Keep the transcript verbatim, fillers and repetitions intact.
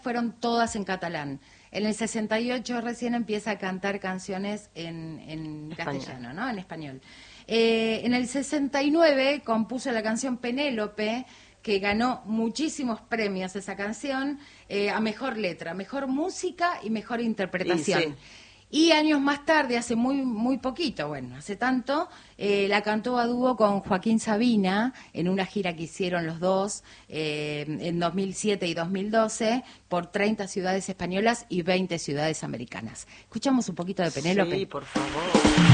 fueron todas en catalán. En el sesenta y ocho recién empieza a cantar canciones en, en castellano, ¿no? En español. Eh, en el sesenta y nueve compuso la canción Penélope, que ganó muchísimos premios esa canción, eh, a mejor letra, mejor música y mejor interpretación. Y, sí. Y años más tarde, hace muy muy poquito, bueno, hace tanto, eh, la cantó a dúo con Joaquín Sabina en una gira que hicieron los dos eh, en dos mil siete y dos mil doce por treinta ciudades españolas y veinte ciudades americanas. Escuchamos un poquito de Penélope. Sí, por favor.